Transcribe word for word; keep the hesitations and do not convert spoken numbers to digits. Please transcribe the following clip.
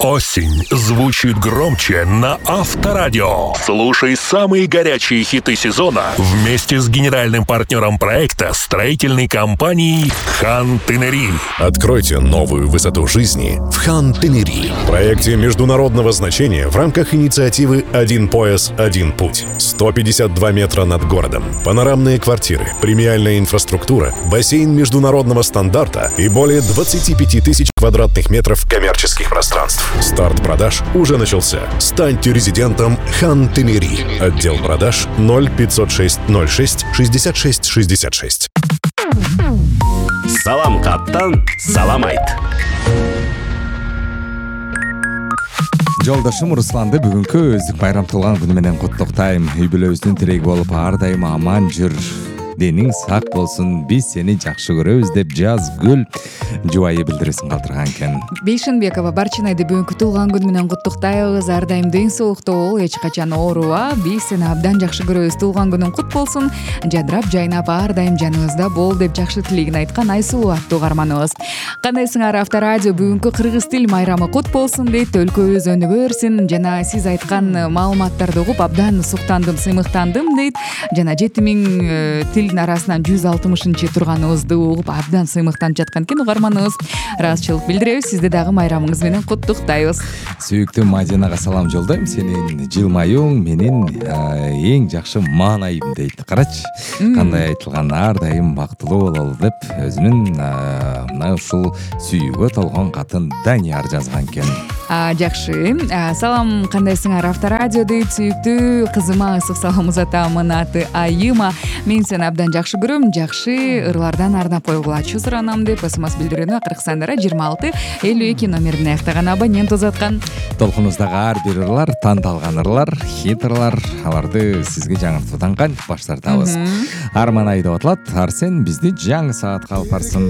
Осень звучит громче на Авторадио. Слушай самые горячие хиты сезона вместе с генеральным партнером проекта строительной компанией Хан-Тенери. Откройте новую высоту жизни в Хан-Тенери. Проекте международного значения в рамках инициативы «Один пояс, один путь». сто пятьдесят два метра над городом. Панорамные квартиры, премиальная инфраструктура, бассейн международного стандарта и более двадцати пяти тысяч квадратных метров коммерческих пространств. Старт продаж уже начался. Станьте резидентом Хан-Тенери. Отдел продаж ноль пятьсот шесть ноль шесть шестьдесят шесть шестьдесят шесть. Салам каптан, салам айт. Жолдошум Русланды бүгүнкү өздүк байрам туулган күнү менен куттуктайм. Үй бүлөбүздүн тиреги болуп ар дайым аман жүр. Денең сак болсун, биз сени жакшы көрөбүз деп Жаз Гүл жубайы билдирүүсүн калтырган экен. Бейшенбекова Барчинайды бүгүнкү туулган күнү менен куттуктайбыз. Ар дайым ден соолукта бол, эч качан ооруба. Биз сени абдан жакшы көрөбүз. Туулган күнүң кут болсун. Жадырап, жайнап ар дайым жаныбызда бол деп жакшы тилегин айткан Айсуу аттуу угарманыбыз. Кандайсыңар? Авторадио бүгүнкү кыргыз тил майрамы кут болсун дейт. Өлкөбүз өнүгө берсин. Жана сиз айткан маалыматтарды угуп абдан суктандым, сыймыктандым дейт. Жана жети миң тил арасынан жүз алтымышынчы турганыбызды угуп абдан сыймыктанып жаткан экен угарманыбыз. Ыраазычылык билдиребиз. Сизди дагы майрамыңыз менен куттуктайбыз. Сүйүктүү Мадинага салам жолдойм. Сенин жылмаюң менин эң жакшы маанайым дейт. Карачы, кандай айтылган, ар дайым бактылуу бололу деп өзүнүн мына ушул сүйүүгө толгон катын Данияр жазган экен. Жакшы. Салам, кандайсыңар? Авторадио дейт. Сүйүктүү кызыма ысык салам узатамын. Аты Айыма. Мен сени абдан жакшы көрөм. Жакшы ырлардан арнап койгулачу суранам деп смс билдирүүнү акыркы сандара жыйырма алты элүү эки номерине аяктаган абонент узаткан. Толкунуздагы ар бир ырлар, тандалган ырлар, хит ырлар, аларды сизге жаңыртуудан кантип баш тартабыз. Арман айда отулат. Арсен бизди жаңы саатка алып барсын.